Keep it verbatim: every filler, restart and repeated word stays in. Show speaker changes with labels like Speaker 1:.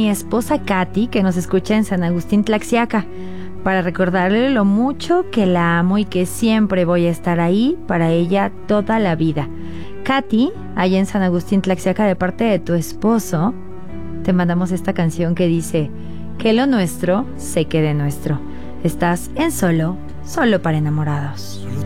Speaker 1: mi esposa Katy, que nos escucha en San Agustín Tlaxiaca, para recordarle lo mucho que la amo y que siempre voy a estar ahí para ella toda la vida. Katy, allá en San Agustín Tlaxiaca, de parte de tu esposo, te mandamos esta canción que dice: que lo nuestro se quede nuestro. Estás en Solo, Solo para Enamorados.